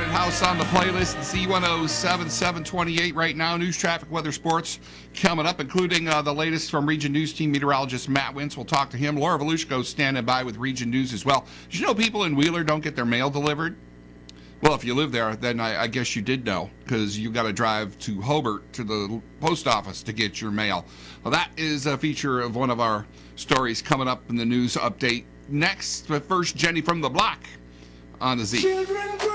Haunted House on the playlist. Z107 728 right now. News, traffic, weather, sports coming up, including the latest from Region News team meteorologist Matt Wintz. We'll talk to him. Laura Volushko standing by with Region News as well. Did you know people in Wheeler don't get their mail delivered? Well, if you live there, then I guess you did know, because you got to drive to Hobart to the post office to get your mail. Well, that is a feature of one of our stories coming up in the news update next. But first, Jenny from the Block on the Z.